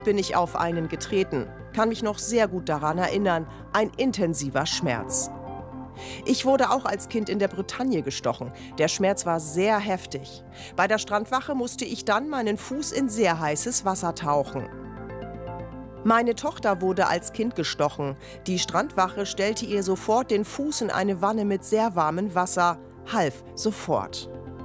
bin ich auf einen getreten. Kann mich noch sehr gut daran erinnern. Ein intensiver Schmerz. Ich wurde auch als Kind in der Bretagne gestochen. Der Schmerz war sehr heftig. Bei der Strandwache musste ich dann meinen Fuß in sehr heißes Wasser tauchen. Meine Tochter wurde als Kind gestochen. Die Strandwache stellte ihr sofort den Fuß in eine Wanne mit sehr warmem Wasser. Half sofort.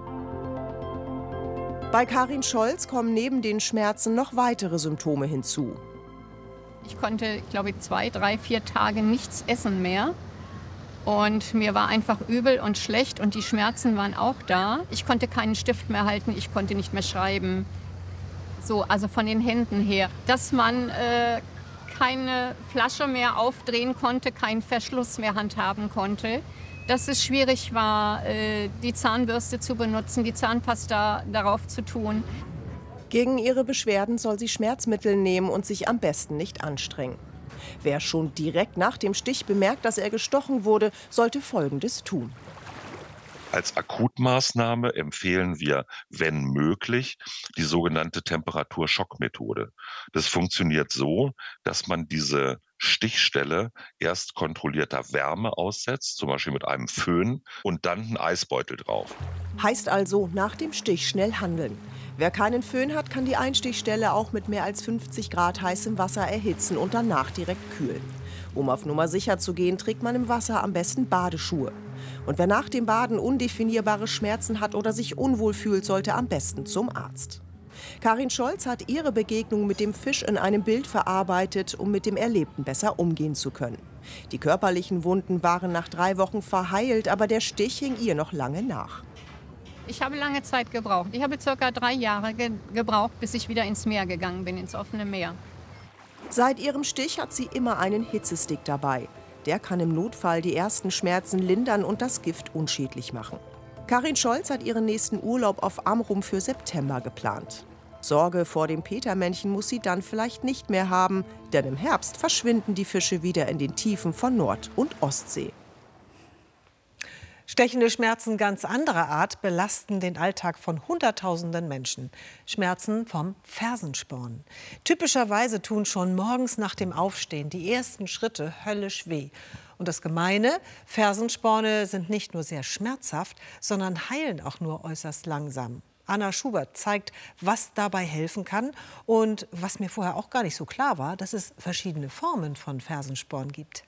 Bei Karin Scholz kommen neben den Schmerzen noch weitere Symptome hinzu. Ich konnte, glaube ich, 2, 3, 4 Tage nichts essen mehr. Und mir war einfach übel und schlecht und die Schmerzen waren auch da. Ich konnte keinen Stift mehr halten, ich konnte nicht mehr schreiben. So, also von den Händen her. Dass man keine Flasche mehr aufdrehen konnte, keinen Verschluss mehr handhaben konnte. Dass es schwierig war, die Zahnbürste zu benutzen, die Zahnpasta darauf zu tun. Gegen ihre Beschwerden soll sie Schmerzmittel nehmen und sich am besten nicht anstrengen. Wer schon direkt nach dem Stich bemerkt, dass er gestochen wurde, sollte Folgendes tun. Als Akutmaßnahme empfehlen wir, wenn möglich, die sogenannte Temperaturschockmethode. Das funktioniert so, dass man diese Stichstelle erst kontrollierter Wärme aussetzt, zum Beispiel mit einem Föhn, und dann einen Eisbeutel drauf. Heißt also, nach dem Stich schnell handeln. Wer keinen Föhn hat, kann die Einstichstelle auch mit mehr als 50 Grad heißem Wasser erhitzen und danach direkt kühlen. Um auf Nummer sicher zu gehen, trägt man im Wasser am besten Badeschuhe. Und wer nach dem Baden undefinierbare Schmerzen hat oder sich unwohl fühlt, sollte am besten zum Arzt. Karin Scholz hat ihre Begegnung mit dem Fisch in einem Bild verarbeitet, um mit dem Erlebten besser umgehen zu können. Die körperlichen Wunden waren nach 3 Wochen verheilt, aber der Stich hing ihr noch lange nach. Ich habe lange Zeit gebraucht. Ich habe ca. 3 Jahre gebraucht, bis ich wieder ins Meer gegangen bin, ins offene Meer. Seit ihrem Stich hat sie immer einen Hitzestick dabei. Der kann im Notfall die ersten Schmerzen lindern und das Gift unschädlich machen. Karin Scholz hat ihren nächsten Urlaub auf Amrum für September geplant. Sorge vor dem Petermännchen muss sie dann vielleicht nicht mehr haben, denn im Herbst verschwinden die Fische wieder in den Tiefen von Nord- und Ostsee. Stechende Schmerzen ganz anderer Art belasten den Alltag von Hunderttausenden Menschen. Schmerzen vom Fersensporn. Typischerweise tun schon morgens nach dem Aufstehen die ersten Schritte höllisch weh. Und das Gemeine, Fersensporne sind nicht nur sehr schmerzhaft, sondern heilen auch nur äußerst langsam. Anna Schubert zeigt, was dabei helfen kann und was mir vorher auch gar nicht so klar war, dass es verschiedene Formen von Fersensporn gibt.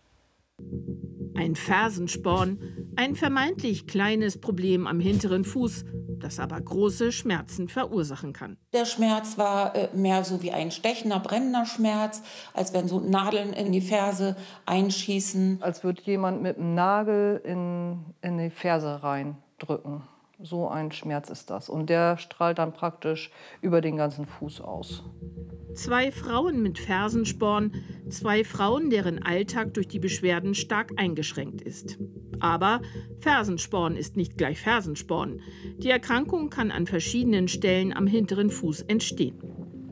Ein Fersensporn, ein vermeintlich kleines Problem am hinteren Fuß, das aber große Schmerzen verursachen kann. Der Schmerz war mehr so wie ein stechender, brennender Schmerz, als wenn so Nadeln in die Ferse einschießen. Als würde jemand mit einem Nagel in die Ferse reindrücken. So ein Schmerz ist das. Und der strahlt dann praktisch über den ganzen Fuß aus. 2 Frauen mit Fersensporn, 2 Frauen, deren Alltag durch die Beschwerden stark eingeschränkt ist. Aber Fersensporn ist nicht gleich Fersensporn. Die Erkrankung kann an verschiedenen Stellen am hinteren Fuß entstehen.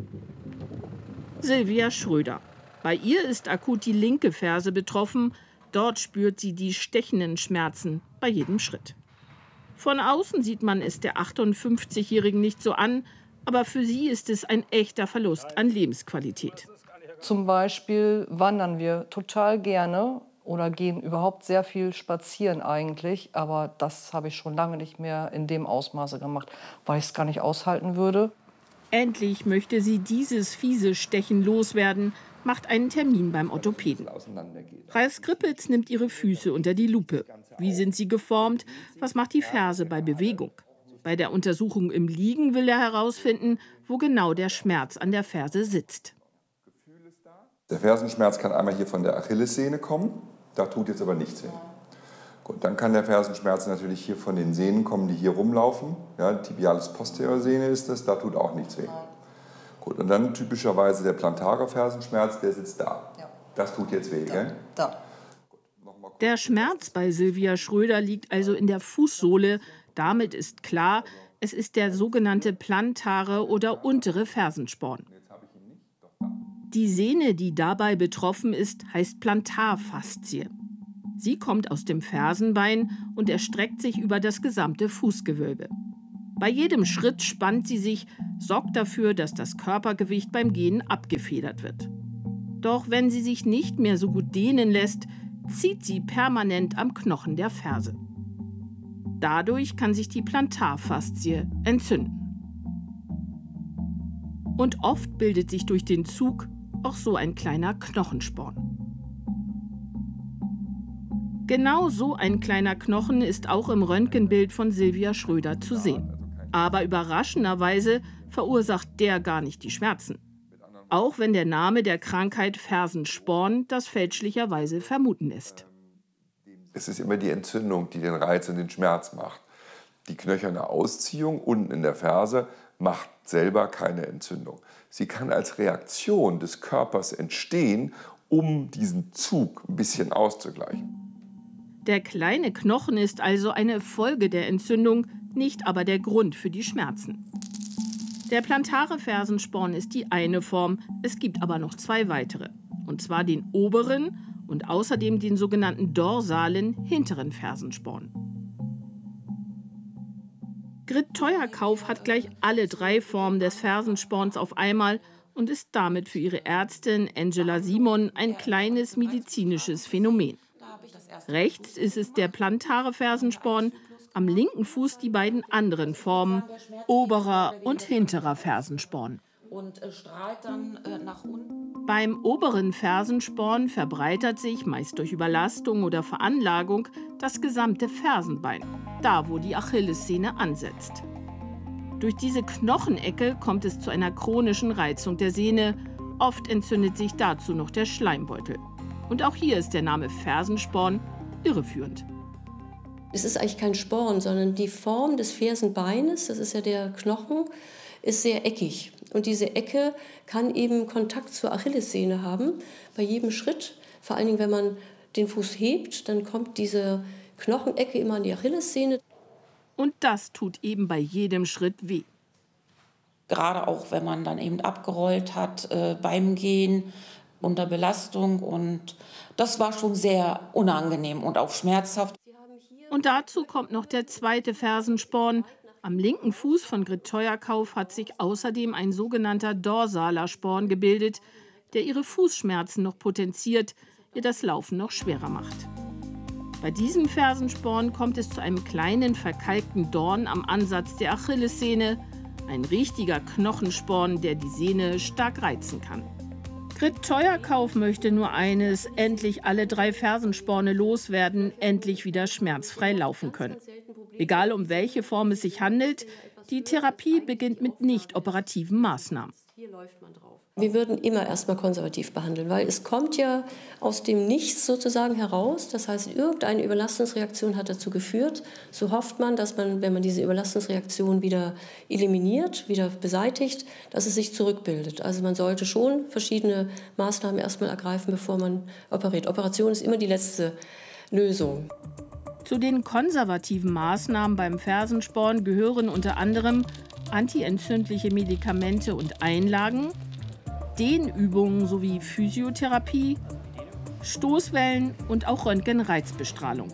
Silvia Schröder. Bei ihr ist akut die linke Ferse betroffen. Dort spürt sie die stechenden Schmerzen bei jedem Schritt. Von außen sieht man es der 58-Jährigen nicht so an, aber für sie ist es ein echter Verlust an Lebensqualität. Zum Beispiel wandern wir total gerne oder gehen überhaupt sehr viel spazieren eigentlich. Aber das habe ich schon lange nicht mehr in dem Ausmaße gemacht, weil ich es gar nicht aushalten würde. Endlich möchte sie dieses fiese Stechen loswerden, macht einen Termin beim Orthopäden. Ralf Skrippitz nimmt ihre Füße unter die Lupe. Wie sind sie geformt? Was macht die Ferse bei Bewegung? Bei der Untersuchung im Liegen will er herausfinden, wo genau der Schmerz an der Ferse sitzt. Der Fersenschmerz kann einmal hier von der Achillessehne kommen, da tut jetzt aber nichts weh. Gut, dann kann der Fersenschmerz natürlich hier von den Sehnen kommen, die hier rumlaufen. Ja, tibialis posterior Sehne ist das, da tut auch nichts weh. Gut, und dann typischerweise der plantare Fersenschmerz, der sitzt da. Das tut jetzt weh, gell? Da. Der Schmerz bei Silvia Schröder liegt also in der Fußsohle. Damit ist klar, es ist der sogenannte plantare oder untere Fersensporn. Die Sehne, die dabei betroffen ist, heißt Plantarfaszie. Sie kommt aus dem Fersenbein und erstreckt sich über das gesamte Fußgewölbe. Bei jedem Schritt spannt sie sich, sorgt dafür, dass das Körpergewicht beim Gehen abgefedert wird. Doch wenn sie sich nicht mehr so gut dehnen lässt, zieht sie permanent am Knochen der Ferse. Dadurch kann sich die Plantarfaszie entzünden. Und oft bildet sich durch den Zug auch so ein kleiner Knochensporn. Genau so ein kleiner Knochen ist auch im Röntgenbild von Silvia Schröder zu sehen. Aber überraschenderweise verursacht der gar nicht die Schmerzen. Auch wenn der Name der Krankheit Fersensporn das fälschlicherweise vermuten lässt. Es ist immer die Entzündung, die den Reiz und den Schmerz macht. Die knöcherne Ausziehung unten in der Ferse macht selber keine Entzündung. Sie kann als Reaktion des Körpers entstehen, um diesen Zug ein bisschen auszugleichen. Der kleine Knochen ist also eine Folge der Entzündung, nicht aber der Grund für die Schmerzen. Der plantare Fersensporn ist die eine Form, es gibt aber noch zwei weitere. Und zwar den oberen und außerdem den sogenannten dorsalen hinteren Fersensporn. Grit Teuerkauf hat gleich alle drei Formen des Fersensporns auf einmal und ist damit für ihre Ärztin Angela Simon ein kleines medizinisches Phänomen. Rechts ist es der plantare Fersensporn, am linken Fuß die beiden anderen Formen, oberer und hinterer Fersensporn. Und strahlt dann nach unten. Beim oberen Fersensporn verbreitert sich, meist durch Überlastung oder Veranlagung, das gesamte Fersenbein, da wo die Achillessehne ansetzt. Durch diese Knochenecke kommt es zu einer chronischen Reizung der Sehne. Oft entzündet sich dazu noch der Schleimbeutel. Und auch hier ist der Name Fersensporn irreführend. Es ist eigentlich kein Sporn, sondern die Form des Fersenbeines, das ist ja der Knochen, ist sehr eckig. Und diese Ecke kann eben Kontakt zur Achillessehne haben bei jedem Schritt. Vor allen Dingen, wenn man den Fuß hebt, dann kommt diese Knochenecke immer an die Achillessehne. Und das tut eben bei jedem Schritt weh. Gerade auch, wenn man dann eben abgerollt hat beim Gehen unter Belastung. Und das war schon sehr unangenehm und auch schmerzhaft. Und dazu kommt noch der zweite Fersensporn. Am linken Fuß von Grit Teuerkauf hat sich außerdem ein sogenannter dorsaler Sporn gebildet, der ihre Fußschmerzen noch potenziert, ihr das Laufen noch schwerer macht. Bei diesem Fersensporn kommt es zu einem kleinen verkalkten Dorn am Ansatz der Achillessehne, ein richtiger Knochensporn, der die Sehne stark reizen kann. Grit Teuerkauf möchte nur eines, endlich alle drei Fersensporne loswerden, endlich wieder schmerzfrei laufen können. Egal um welche Form es sich handelt, die Therapie beginnt mit nicht operativen Maßnahmen. Wir würden immer erstmal konservativ behandeln, weil es kommt ja aus dem Nichts sozusagen heraus. Das heißt, irgendeine Überlastungsreaktion hat dazu geführt. So hofft man, dass man, wenn man diese Überlastungsreaktion wieder eliminiert, wieder beseitigt, dass es sich zurückbildet. Also man sollte schon verschiedene Maßnahmen erstmal ergreifen, bevor man operiert. Operation ist immer die letzte Lösung. Zu den konservativen Maßnahmen beim Fersensporn gehören unter anderem antientzündliche Medikamente und Einlagen, Dehnübungen sowie Physiotherapie, Stoßwellen und auch Röntgenreizbestrahlung.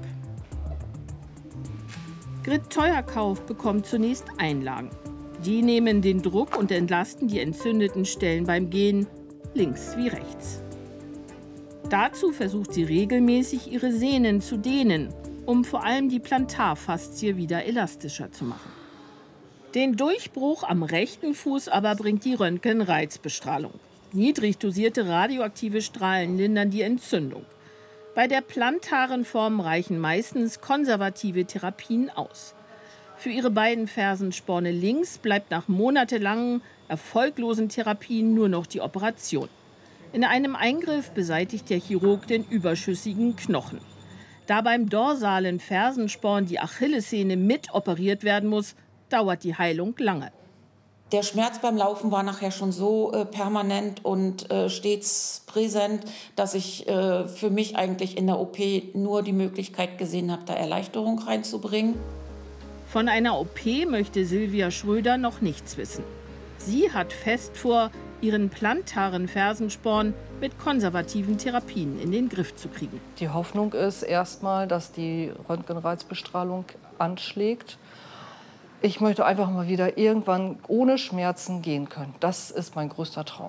Grit Teuerkauf bekommt zunächst Einlagen. Die nehmen den Druck und entlasten die entzündeten Stellen beim Gehen, links wie rechts. Dazu versucht sie regelmäßig, ihre Sehnen zu dehnen, um vor allem die Plantarfaszie wieder elastischer zu machen. Den Durchbruch am rechten Fuß aber bringt die Röntgenreizbestrahlung. Niedrig dosierte radioaktive Strahlen lindern die Entzündung. Bei der plantaren Form reichen meistens konservative Therapien aus. Für ihre beiden Fersensporne links bleibt nach monatelangen, erfolglosen Therapien nur noch die Operation. In einem Eingriff beseitigt der Chirurg den überschüssigen Knochen. Da beim dorsalen Fersensporn die Achillessehne mit operiert werden muss, dauert die Heilung lange. Der Schmerz beim Laufen war nachher schon so permanent und stets präsent, dass ich für mich eigentlich in der OP nur die Möglichkeit gesehen habe, da Erleichterung reinzubringen. Von einer OP möchte Silvia Schröder noch nichts wissen. Sie hat fest vor, ihren plantaren Fersensporn mit konservativen Therapien in den Griff zu kriegen. Die Hoffnung ist erstmal, dass die Röntgenreizbestrahlung anschlägt. Ich möchte einfach mal wieder irgendwann ohne Schmerzen gehen können. Das ist mein größter Traum.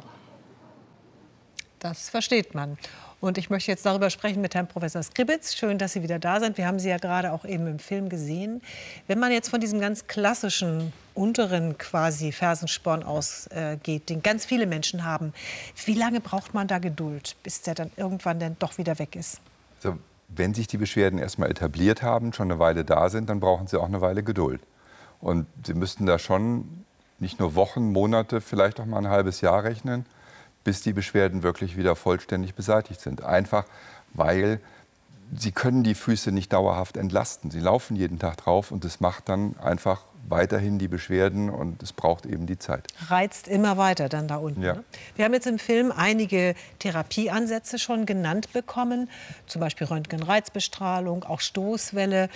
Das versteht man. Und ich möchte jetzt darüber sprechen mit Herrn Professor Skribitz. Schön, dass Sie wieder da sind. Wir haben Sie ja gerade auch eben im Film gesehen. Wenn man jetzt von diesem ganz klassischen unteren quasi Fersensporn ausgeht, den ganz viele Menschen haben, wie lange braucht man da Geduld, bis der dann irgendwann dann doch wieder weg ist? Also, wenn sich die Beschwerden erstmal etabliert haben, schon eine Weile da sind, dann brauchen Sie auch eine Weile Geduld. Und Sie müssten da schon nicht nur Wochen, Monate, vielleicht auch mal ein halbes Jahr rechnen, bis die Beschwerden wirklich wieder vollständig beseitigt sind. Einfach, weil Sie können die Füße nicht dauerhaft entlasten. Sie laufen jeden Tag drauf und das macht dann einfach weiterhin die Beschwerden und es braucht eben die Zeit. Reizt immer weiter dann da unten. Ja. Ne? Wir haben jetzt im Film einige Therapieansätze schon genannt bekommen, zum Beispiel Röntgenreizbestrahlung, auch Stoßwelle.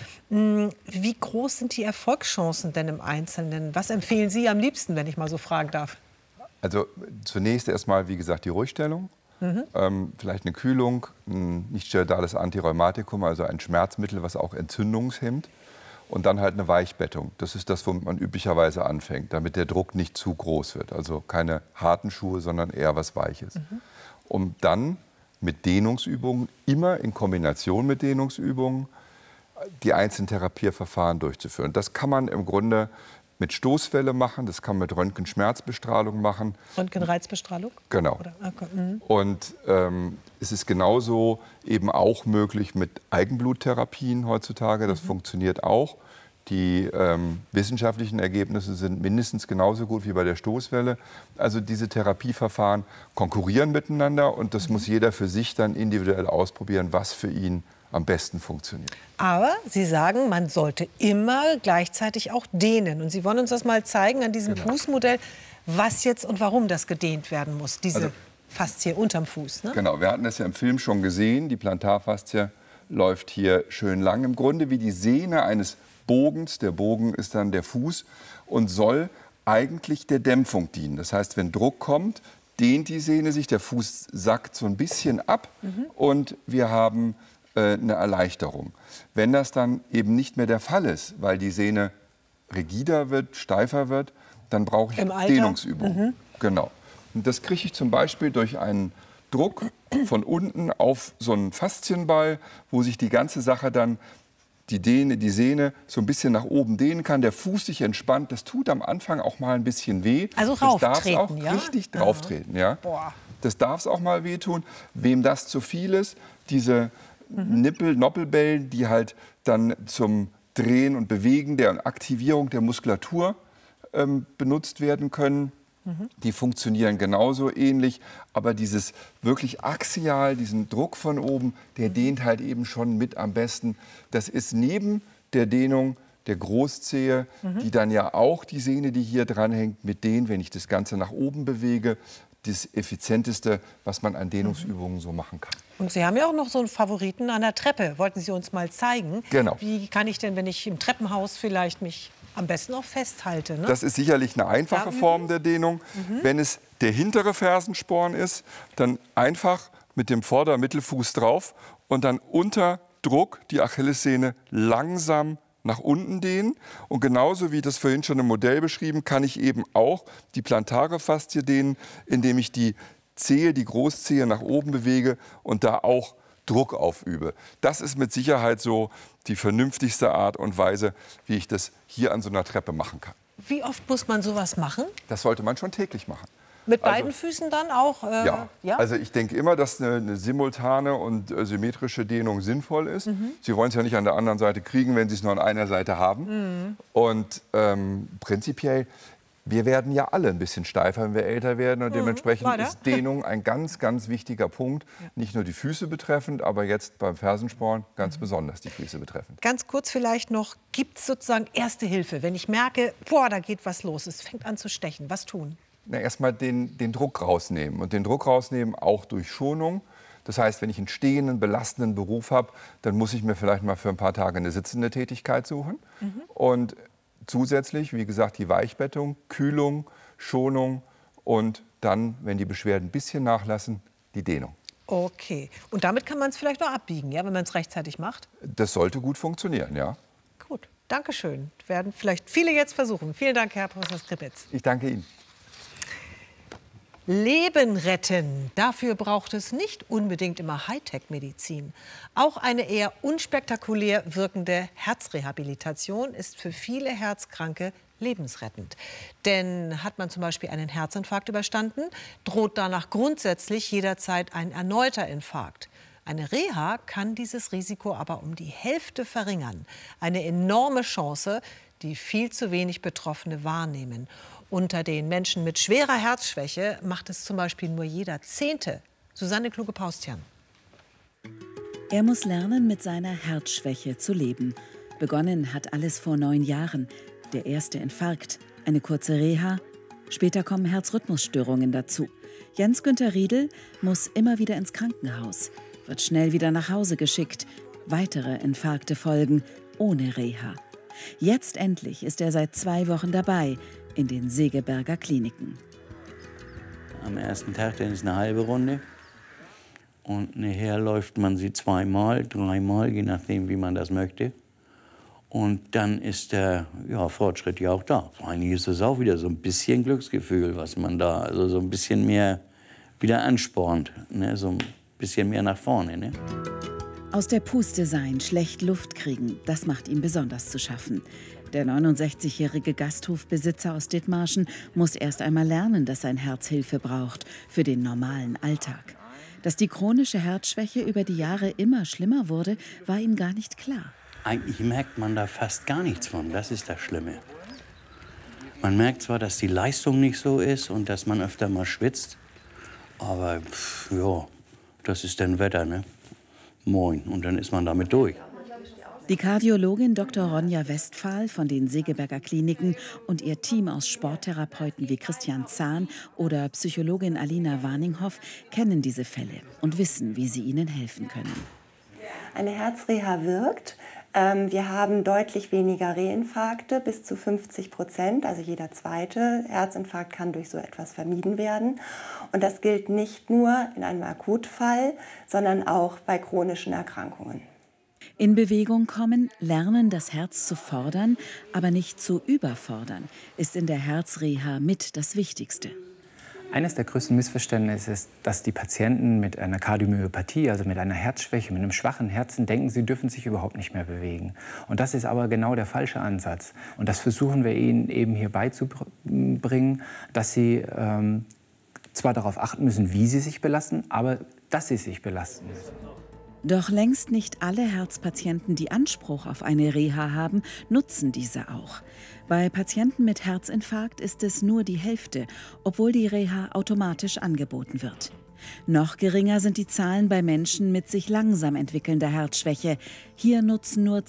Wie groß sind die Erfolgschancen denn im Einzelnen? Was empfehlen Sie am liebsten, wenn ich mal so fragen darf? Also zunächst erstmal, wie gesagt, die Ruhigstellung. Vielleicht eine Kühlung, ein nicht-steroidales Antirheumatikum, also ein Schmerzmittel, was auch entzündungshemmt. Und dann halt eine Weichbettung. Das ist das, womit man üblicherweise anfängt, damit der Druck nicht zu groß wird. Also keine harten Schuhe, sondern eher was Weiches. Um dann mit Dehnungsübungen, immer in Kombination mit Dehnungsübungen, die einzelnen Therapieverfahren durchzuführen. Das kann man im Grunde mit Stoßwelle machen, das kann man mit Röntgenschmerzbestrahlung machen. Röntgenreizbestrahlung? Genau. Oder, okay. Und es ist genauso eben auch möglich mit Eigenbluttherapien heutzutage. Das funktioniert auch. Die wissenschaftlichen Ergebnisse sind mindestens genauso gut wie bei der Stoßwelle. Also diese Therapieverfahren konkurrieren miteinander und das muss jeder für sich dann individuell ausprobieren, was für ihn am besten funktioniert. Aber Sie sagen, man sollte immer gleichzeitig auch dehnen. Und Sie wollen uns das mal zeigen an diesem Fußmodell, was jetzt und warum das gedehnt werden muss, diese Faszie unterm Fuß. Ne? Genau, wir hatten das ja im Film schon gesehen. Die Plantarfaszie läuft hier schön lang. Im Grunde wie die Sehne eines Bogens. Der Bogen ist dann der Fuß und soll eigentlich der Dämpfung dienen. Das heißt, wenn Druck kommt, dehnt die Sehne sich, der Fuß sackt so ein bisschen ab und wir haben eine Erleichterung. Wenn das dann eben nicht mehr der Fall ist, weil die Sehne rigider wird, steifer wird, dann brauche ich Dehnungsübungen. Genau. Und das kriege ich zum Beispiel durch einen Druck von unten auf so einen Faszienball, wo sich die ganze Sache dann, die Sehne so ein bisschen nach oben dehnen kann, der Fuß sich entspannt. Das tut am Anfang auch mal ein bisschen weh. Also rauftreten, ja? Richtig drauftreten, ja. Boah. Das darf es auch mal wehtun. Wem das zu viel ist, diese Noppelbällen, die halt dann zum Drehen und Bewegen der Aktivierung der Muskulatur benutzt werden können. Die funktionieren genauso ähnlich, aber dieses wirklich axial, diesen Druck von oben, der dehnt halt eben schon mit am besten. Das ist neben der Dehnung der Großzehe, die dann ja auch die Sehne, die hier dran hängt, mit dehnt, wenn ich das Ganze nach oben bewege, das Effizienteste, was man an Dehnungsübungen so machen kann. Und Sie haben ja auch noch so einen Favoriten an der Treppe. Wollten Sie uns mal zeigen? Genau. Wie kann ich denn, wenn ich im Treppenhaus vielleicht mich am besten auch festhalte? Ne? Das ist sicherlich eine einfache Form der Dehnung. Wenn es der hintere Fersensporn ist, dann einfach mit dem Vorder-Mittelfuß drauf und dann unter Druck die Achillessehne langsam nach unten dehnen. Und genauso wie das vorhin schon im Modell beschrieben, kann ich eben auch die plantare Faszie dehnen, indem ich die Zehe, die Großzehe nach oben bewege und da auch Druck aufübe. Das ist mit Sicherheit so die vernünftigste Art und Weise, wie ich das hier an so einer Treppe machen kann. Wie oft muss man sowas machen? Das sollte man schon täglich machen. Mit beiden Füßen dann auch? Ja, also ich denke immer, dass eine simultane und symmetrische Dehnung sinnvoll ist. Sie wollen es ja nicht an der anderen Seite kriegen, wenn Sie es nur an einer Seite haben. Und prinzipiell, wir werden ja alle ein bisschen steifer, wenn wir älter werden. Und dementsprechend ist Dehnung ein ganz, ganz wichtiger Punkt. Nicht nur die Füße betreffend, aber jetzt beim Fersensporn ganz besonders die Füße betreffend. Ganz kurz vielleicht noch, gibt es sozusagen Erste Hilfe, wenn ich merke, boah, da geht was los, es fängt an zu stechen, was tun? Na, erstmal den Druck rausnehmen. Und den Druck rausnehmen auch durch Schonung. Das heißt, wenn ich einen stehenden, belastenden Beruf habe, dann muss ich mir vielleicht mal für ein paar Tage eine sitzende Tätigkeit suchen. Und zusätzlich, wie gesagt, die Weichbettung, Kühlung, Schonung und dann, wenn die Beschwerden ein bisschen nachlassen, die Dehnung. Okay. Und damit kann man es vielleicht noch abbiegen, ja, wenn man es rechtzeitig macht? Das sollte gut funktionieren, ja. Gut. Dankeschön. Werden vielleicht viele jetzt versuchen. Vielen Dank, Herr Professor Skripitz. Ich danke Ihnen. Leben retten, dafür braucht es nicht unbedingt immer Hightech-Medizin. Auch eine eher unspektakulär wirkende Herzrehabilitation ist für viele Herzkranke lebensrettend. Denn hat man zum Beispiel einen Herzinfarkt überstanden, droht danach grundsätzlich jederzeit ein erneuter Infarkt. Eine Reha kann dieses Risiko aber um die Hälfte verringern. Eine enorme Chance, die viel zu wenig Betroffene wahrnehmen. Unter den Menschen mit schwerer Herzschwäche macht es zum Beispiel nur jeder 10. Susanne Kluge-Paustian. Er muss lernen, mit seiner Herzschwäche zu leben. Begonnen hat alles vor 9 Jahren. Der erste Infarkt, eine kurze Reha. Später kommen Herzrhythmusstörungen dazu. Jens-Günther Riedel muss immer wieder ins Krankenhaus, wird schnell wieder nach Hause geschickt. Weitere Infarkte folgen, ohne Reha. Jetzt endlich ist er seit 2 Wochen dabei, in den Segeberger Kliniken. Am ersten Tag dann ist eine halbe Runde und nachher läuft man sie 2-mal, 3-mal, je nachdem, wie man das möchte. Und dann ist der Fortschritt ja auch da. Eigentlich ist es auch wieder so ein bisschen Glücksgefühl, was man da, also so ein bisschen mehr wieder anspornt, ne? So ein bisschen mehr nach vorne. Ne? Aus der Puste sein, schlecht Luft kriegen, das macht ihm besonders zu schaffen. Der 69-jährige Gasthofbesitzer aus Dithmarschen muss erst einmal lernen, dass sein Herz Hilfe braucht für den normalen Alltag. Dass die chronische Herzschwäche über die Jahre immer schlimmer wurde, war ihm gar nicht klar. Eigentlich merkt man da fast gar nichts von, das ist das Schlimme. Man merkt zwar, dass die Leistung nicht so ist und dass man öfter mal schwitzt, aber das ist dann Wetter, ne? Moin, und dann ist man damit durch. Die Kardiologin Dr. Ronja Westphal von den Segeberger Kliniken und ihr Team aus Sporttherapeuten wie Christian Zahn oder Psychologin Alina Warninghoff kennen diese Fälle und wissen, wie sie ihnen helfen können. Eine Herzreha wirkt. Wir haben deutlich weniger Reinfarkte, bis zu 50%. Also jeder zweite Herzinfarkt kann durch so etwas vermieden werden. Und das gilt nicht nur in einem Akutfall, sondern auch bei chronischen Erkrankungen. In Bewegung kommen, lernen, das Herz zu fordern, aber nicht zu überfordern, ist in der Herzreha mit das Wichtigste. Eines der größten Missverständnisse ist, dass die Patienten mit einer Kardiomyopathie, also mit einer Herzschwäche, mit einem schwachen Herzen, denken, sie dürfen sich überhaupt nicht mehr bewegen. Und das ist aber genau der falsche Ansatz. Und das versuchen wir ihnen eben hier beizubringen, dass sie zwar darauf achten müssen, wie sie sich belasten, aber dass sie sich belasten müssen. Doch längst nicht alle Herzpatienten, die Anspruch auf eine Reha haben, nutzen diese auch. Bei Patienten mit Herzinfarkt ist es nur die Hälfte, obwohl die Reha automatisch angeboten wird. Noch geringer sind die Zahlen bei Menschen mit sich langsam entwickelnder Herzschwäche. Hier nutzen nur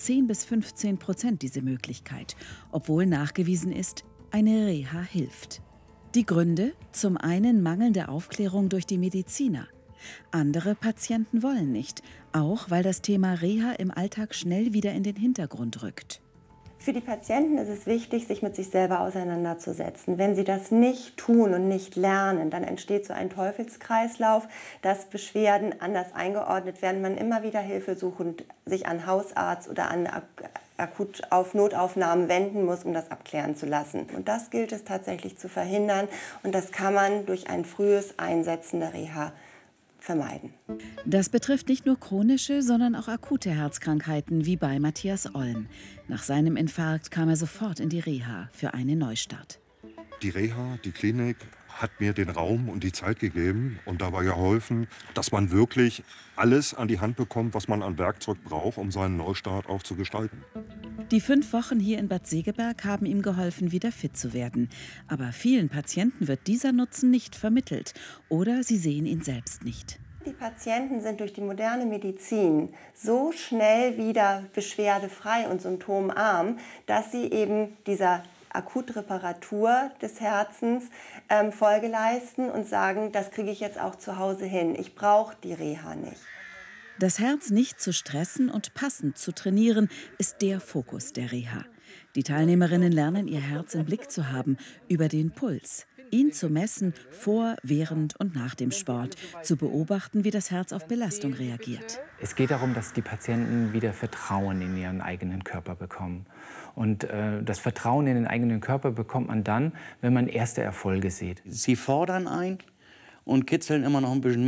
10–15% diese Möglichkeit, obwohl nachgewiesen ist, eine Reha hilft. Die Gründe? Zum einen mangelnde Aufklärung durch die Mediziner. Andere Patienten wollen nicht, auch weil das Thema Reha im Alltag schnell wieder in den Hintergrund rückt. Für die Patienten ist es wichtig, sich mit sich selber auseinanderzusetzen. Wenn sie das nicht tun und nicht lernen, dann entsteht so ein Teufelskreislauf, dass Beschwerden anders eingeordnet werden, man immer wieder Hilfe suchend sich an Hausarzt oder an akut auf Notaufnahmen wenden muss, um das abklären zu lassen. Und das gilt es tatsächlich zu verhindern und das kann man durch ein frühes Einsetzen der Reha vermeiden. Das betrifft nicht nur chronische, sondern auch akute Herzkrankheiten, wie bei Matthias Olm. Nach seinem Infarkt kam er sofort in die Reha für einen Neustart. Die Reha, die Klinik, hat mir den Raum und die Zeit gegeben und dabei geholfen, dass man wirklich alles an die Hand bekommt, was man an Werkzeug braucht, um seinen Neustart auch zu gestalten. Die 5 Wochen hier in Bad Segeberg haben ihm geholfen, wieder fit zu werden. Aber vielen Patienten wird dieser Nutzen nicht vermittelt oder sie sehen ihn selbst nicht. Die Patienten sind durch die moderne Medizin so schnell wieder beschwerdefrei und symptomarm, dass sie eben dieser Akutreparatur des Herzens Folge leisten und sagen, das kriege ich jetzt auch zu Hause hin. Ich brauche die Reha nicht. Das Herz nicht zu stressen und passend zu trainieren, ist der Fokus der Reha. Die Teilnehmerinnen lernen, ihr Herz im Blick zu haben, über den Puls. ihn zu messen vor, während und nach dem Sport, zu beobachten, wie das Herz auf Belastung reagiert. Es geht darum, dass die Patienten wieder Vertrauen in ihren eigenen Körper bekommen. Und das Vertrauen in den eigenen Körper bekommt man dann, wenn man erste Erfolge sieht. Sie fordern ein und kitzeln immer noch ein bisschen